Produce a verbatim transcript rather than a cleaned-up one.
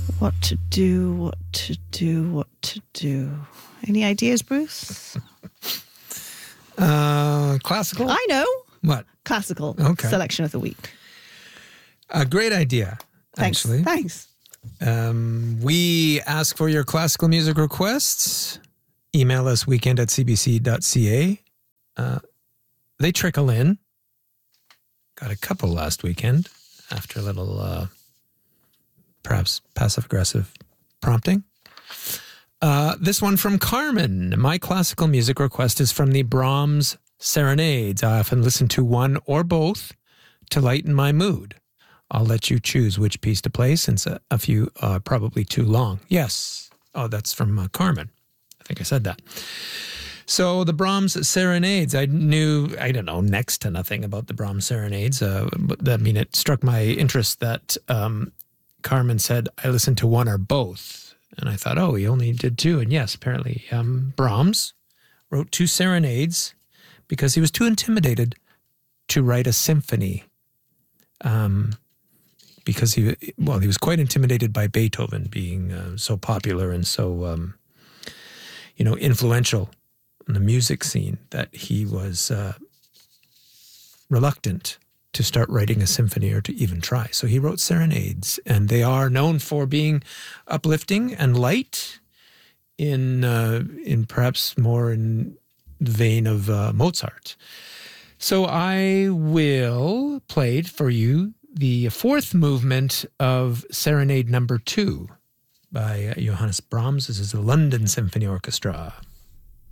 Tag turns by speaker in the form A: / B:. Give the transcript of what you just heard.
A: What to do, what to do, what to do. Any ideas, Bruce?
B: Uh, classical?
A: I know.
B: What?
A: Classical
B: Okay.
A: selection of the week.
B: A great idea,
A: Thanks.
B: actually.
A: Thanks.
B: Um, we ask for your classical music requests. Email us weekend at c b c dot c a. Uh, they trickle in. Got a couple last weekend after a little, uh, perhaps passive-aggressive prompting. Uh, this one from Carmen. My classical music request is from the Brahms Serenades. I often listen to one or both to lighten my mood. I'll let you choose which piece to play since a, a few are probably too long. Yes. Oh, that's from uh, Carmen. I think I said that. So the Brahms Serenades, I knew, I don't know, next to nothing about the Brahms Serenades. Uh, but, I mean, it struck my interest that um, Carmen said, I listened to one or both. And I thought, oh, he only did two. And yes, apparently um, Brahms wrote two serenades because he was too intimidated to write a symphony. Um, because he, well, he was quite intimidated by Beethoven being uh, so popular and so, um, you know, influential in the music scene that he was uh, reluctant to start writing a symphony or to even try. So he wrote serenades, and they are known for being uplifting and light in uh, in perhaps more in the vein of uh, Mozart. So I will play for you the fourth movement of Serenade Number Two by uh, Johannes Brahms. This is the London Symphony Orchestra.